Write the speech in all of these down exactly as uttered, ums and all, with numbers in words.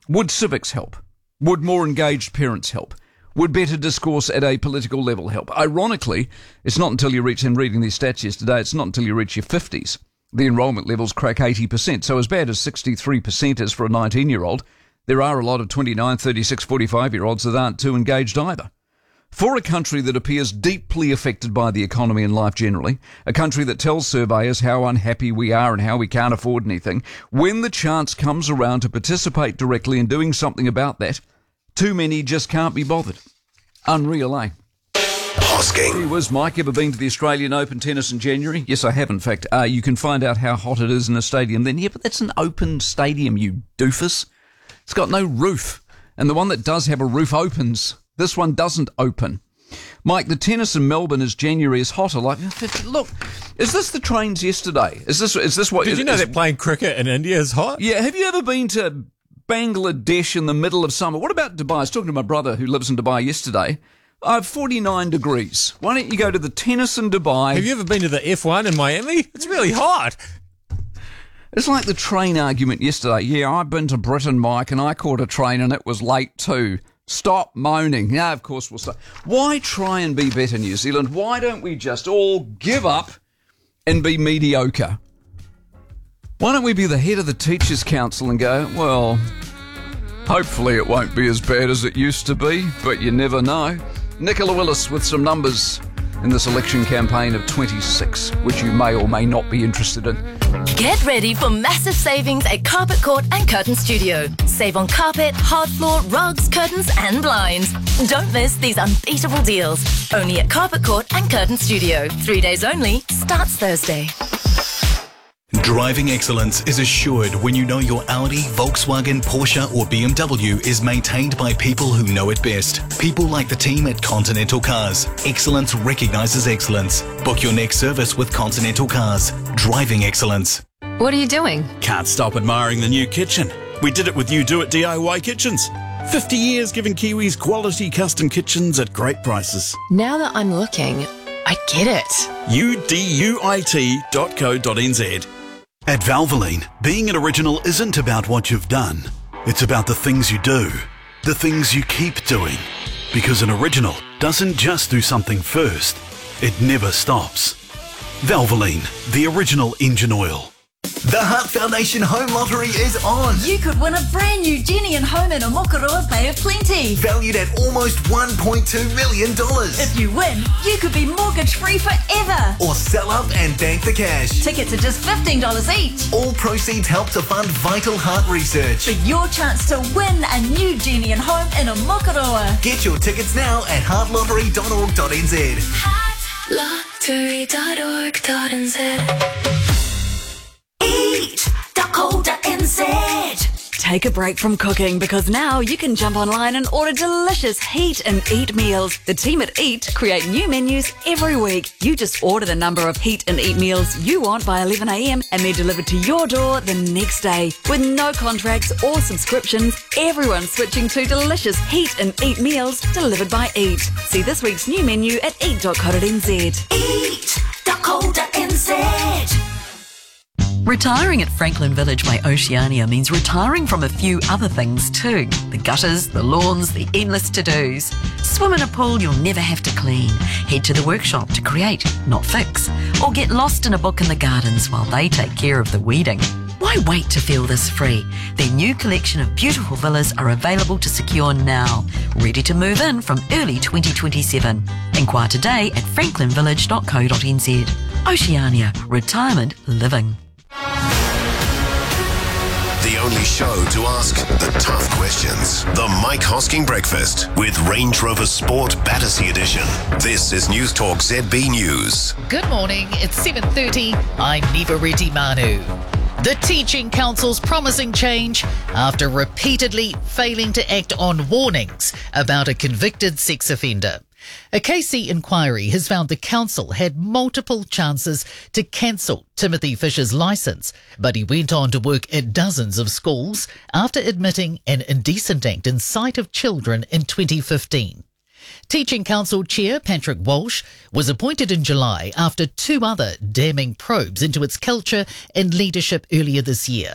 Would civics help? Would more engaged parents help? Would better discourse at a political level help? Ironically, it's not until you reach, in reading these stats yesterday, it's not until you reach your fifties, the enrolment levels crack eighty percent. So as bad as sixty-three percent is for a nineteen-year-old, there are a lot of twenty-nine, thirty-six, forty-five-year-olds that aren't too engaged either. For a country that appears deeply affected by the economy and life generally, a country that tells surveyors how unhappy we are and how we can't afford anything, when the chance comes around to participate directly in doing something about that, too many just can't be bothered. Unreal, eh? Hosking. Gee whiz, Mike, ever been to the Australian Open tennis in January? Yes, I have, in fact. Uh, you can find out how hot it is in a stadium then. Yeah, but that's an open stadium, you doofus. It's got no roof. And the one that does have a roof opens. This one doesn't open. Mike, the tennis in Melbourne as January is hotter. Like, look, is this the trains yesterday? Is this is this what? Did you know is, that playing cricket in India is hot? Yeah. Have you ever been to Bangladesh in the middle of summer? What about Dubai? I was talking to my brother who lives in Dubai yesterday. I have forty-nine degrees. Why don't you go to the tennis in Dubai? Have you ever been to the F one in Miami? It's really hot. It's like the train argument yesterday. Yeah, I've been to Britain, Mike, and I caught a train and it was late too. Stop moaning. Yeah, of course we'll stop. Why try and be better, New Zealand? Why don't we just all give up and be mediocre? Why don't we be the head of the Teachers' Council and go, well, hopefully it won't be as bad as it used to be, but you never know. Nicola Willis with some numbers in this election campaign of twenty-six, which you may or may not be interested in. Get ready for massive savings at Carpet Court and Curtain Studio. Save on carpet, hard floor, rugs, curtains and blinds. Don't miss these unbeatable deals. Only at Carpet Court and Curtain Studio. Three days only. Starts Thursday. Driving excellence is assured when you know your Audi, Volkswagen, Porsche or B M W is maintained by people who know it best. People like the team at Continental Cars. Excellence recognises excellence. Book your next service with Continental Cars. Driving excellence. What are you doing? Can't stop admiring the new kitchen. We did it with You Do It D I Y Kitchens. fifty years giving Kiwis quality custom kitchens at great prices. Now that I'm looking, I get it. U D U I T dot co dot n z. At Valvoline, being an original isn't about what you've done. It's about the things you do, the things you keep doing. Because an original doesn't just do something first, it never stops. Valvoline, the original engine oil. The Heart Foundation Home Lottery is on. You could win a brand new Jenny and home in Omokoroa Bay of Plenty. Valued at almost one point two million dollars. If you win, you could be mortgage-free forever. Or sell up and bank the cash. Tickets are just fifteen dollars each. All proceeds help to fund vital heart research. For your chance to win a new Jenny and home in Omokoroa. Get your tickets now at heart lottery dot org dot n z. heart lottery dot org dot n z. eat dot co dot n z. Take a break from cooking because now you can jump online and order delicious Heat and Eat meals. The team at Eat create new menus every week. You just order the number of Heat and Eat meals you want by eleven a m and they're delivered to your door the next day. With no contracts or subscriptions, everyone's switching to delicious Heat and Eat meals delivered by Eat. See this week's new menu at eat dot co dot n z. eat dot co dot n z. Retiring at Franklin Village by Oceania means retiring from a few other things too. The gutters, the lawns, the endless to-dos. Swim in a pool you'll never have to clean. Head to the workshop to create, not fix. Or get lost in a book in the gardens while they take care of the weeding. Why wait to feel this free? Their new collection of beautiful villas are available to secure now. Ready to move in from early twenty twenty-seven. Inquire today at franklin village dot co dot n z. Oceania. Retirement Living. The only show to ask the tough questions. The Mike Hosking Breakfast with Range Rover Sport Battersea Edition. This is News Talk Z B News. Good morning, it's seven thirty. I'm Neva Reddy Manu. The Teaching Council's promising change after repeatedly failing to act on warnings about a convicted sex offender. A K C inquiry has found the council had multiple chances to cancel Timothy Fisher's licence, but he went on to work at dozens of schools after admitting an indecent act in sight of children in twenty fifteen. Teaching Council Chair Patrick Walsh was appointed in July after two other damning probes into its culture and leadership earlier this year.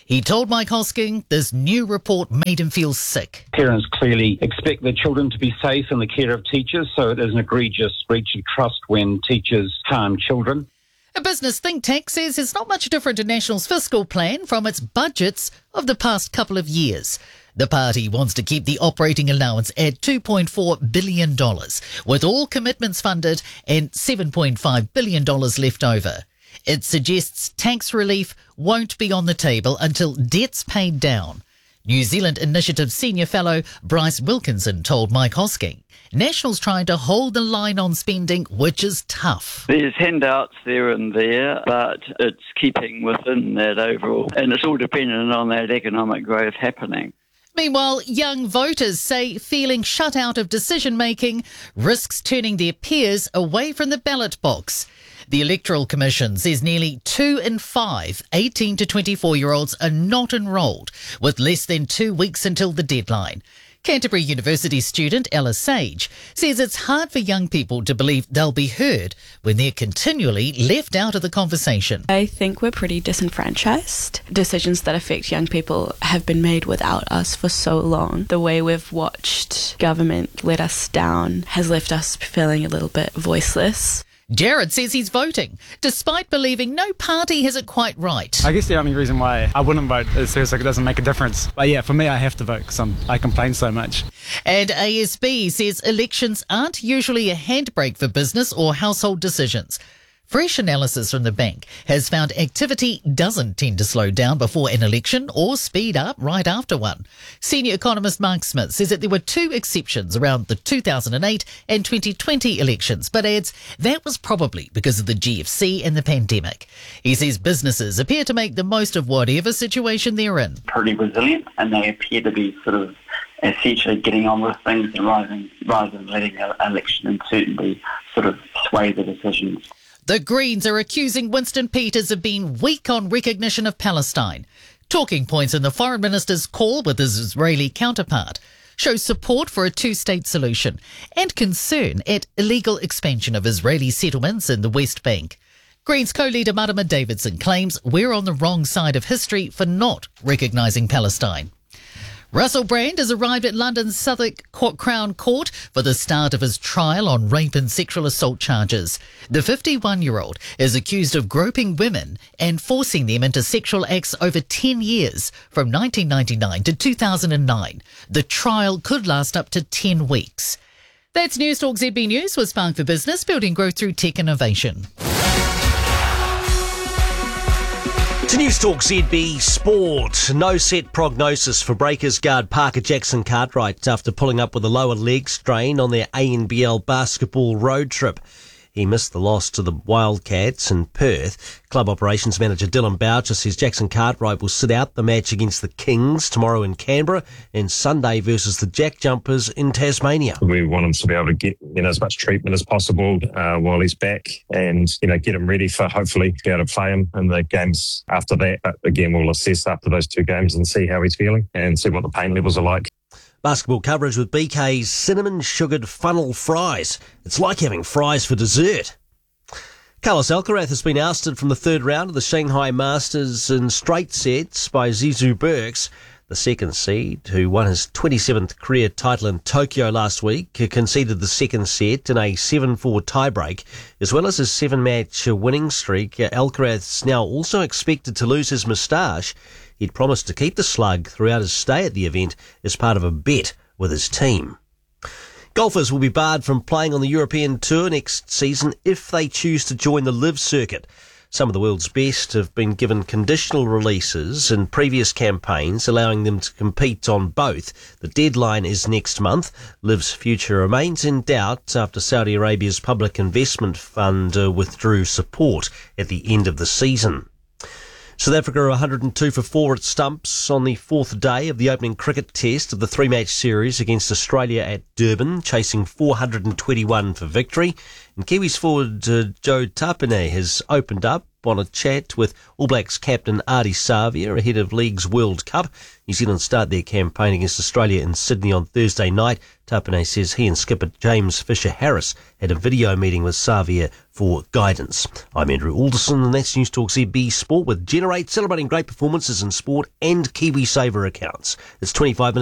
He told Mike Hosking this new report made him feel sick. Parents clearly expect their children to be safe in the care of teachers, so it is an egregious breach of trust when teachers harm children. A business think tank says it's not much different to National's fiscal plan from its budgets of the past couple of years. The party wants to keep the operating allowance at two point four billion dollars, with all commitments funded and seven point five billion dollars left over. It suggests tax relief won't be on the table until debt's paid down. New Zealand Initiative Senior Fellow Bryce Wilkinson told Mike Hosking, National's trying to hold the line on spending, which is tough. There's handouts there and there, but it's keeping within that overall, and it's all dependent on that economic growth happening. Meanwhile, young voters say feeling shut out of decision-making risks turning their peers away from the ballot box. The Electoral Commission says nearly two in five eighteen to twenty-four-year-olds are not enrolled, with less than two weeks until the deadline. Canterbury University student Ella Sage says it's hard for young people to believe they'll be heard when they're continually left out of the conversation. I think we're pretty disenfranchised. Decisions that affect young people have been made without us for so long. The way we've watched government let us down has left us feeling a little bit voiceless. Jared says he's voting, despite believing no party has it quite right. I guess the only reason why I wouldn't vote is because it doesn't make a difference. But yeah, for me, I have to vote because I complain so much. And A S B says elections aren't usually a handbrake for business or household decisions. Fresh analysis from the bank has found activity doesn't tend to slow down before an election or speed up right after one. Senior economist Mark Smith says that there were two exceptions around the two thousand eight and twenty twenty elections, but adds that was probably because of the G F C and the pandemic. He says businesses appear to make the most of whatever situation they're in. Pretty resilient, and they appear to be sort of essentially getting on with things rather than, rather than letting an election uncertainty sort of sway the decisions. The Greens are accusing Winston Peters of being weak on recognition of Palestine. Talking points in the Foreign Minister's call with his Israeli counterpart show support for a two-state solution and concern at illegal expansion of Israeli settlements in the West Bank. Greens co-leader Marama Davidson claims we're on the wrong side of history for not recognising Palestine. Russell Brand has arrived at London's Southwark Crown Court for the start of his trial on rape and sexual assault charges. The fifty-one-year-old is accused of groping women and forcing them into sexual acts over ten years, from nineteen ninety-nine to two thousand nine. The trial could last up to ten weeks. That's News Talk Z B News with Spark for Business, building growth through tech innovation. To News Talk Z B Sport. No set prognosis for Breakers guard Parker Jackson Cartwright after pulling up with a lower leg strain on their A N B L basketball road trip. He missed the loss to the Wildcats in Perth. Club operations manager Dylan Boucher says Jackson Cartwright will sit out the match against the Kings tomorrow in Canberra and Sunday versus the Jack Jumpers in Tasmania. We want him to be able to get, you know, as much treatment as possible uh, while he's back, and, you know, get him ready for hopefully be able to play him in the games after that. But again, we'll assess after those two games and see how he's feeling and see what the pain levels are like. Basketball coverage with B K's cinnamon sugared funnel fries. It's like having fries for dessert. Carlos Alcaraz has been ousted from the third round of the Shanghai Masters in straight sets by Zizou Berks. The second seed, who won his twenty-seventh career title in Tokyo last week, conceded the second set in a seven four tiebreak. As well as his seven-match winning streak, Alcaraz now also expected to lose his moustache. He'd promised to keep the slug throughout his stay at the event as part of a bet with his team. Golfers will be barred from playing on the European Tour next season if they choose to join the Live circuit. Some of the world's best have been given conditional releases in previous campaigns, allowing them to compete on both. The deadline is next month. Live's future remains in doubt after Saudi Arabia's Public Investment Fund uh, withdrew support at the end of the season. South Africa are one hundred two for four at stumps on the fourth day of the opening cricket test of the three-match series against Australia at Durban, chasing four hundred twenty-one for victory. And Kiwis forward uh, Joe Tapine has opened up on a chat with All Blacks captain Ardie Savia ahead of League's World Cup. New Zealand start their campaign against Australia in Sydney on Thursday night. Tapine says he and skipper James Fisher-Harris had a video meeting with Savia for guidance. I'm Andrew Alderson, and that's News Talk Z B Sport with Generate, celebrating great performances in sport and KiwiSaver accounts. It's twenty-five minutes